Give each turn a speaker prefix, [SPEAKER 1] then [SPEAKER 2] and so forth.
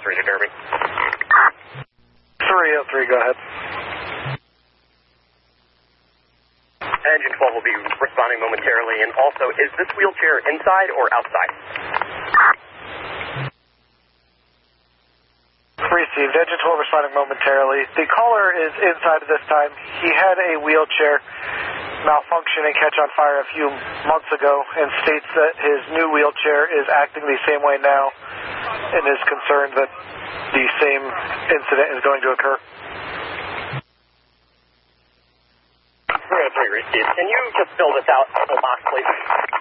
[SPEAKER 1] 303 to Derby.
[SPEAKER 2] 303, go ahead.
[SPEAKER 1] Engine 12 will be responding momentarily. And also, is this wheelchair inside or outside?
[SPEAKER 2] Received. Engine 12 responding momentarily. The caller is inside at this time. He had a wheelchair malfunction and catch on fire a few months ago and states that his new wheelchair is acting the same way now and is concerned that the same incident is going to occur.
[SPEAKER 1] 303 received. Can you just fill this out in the box, please?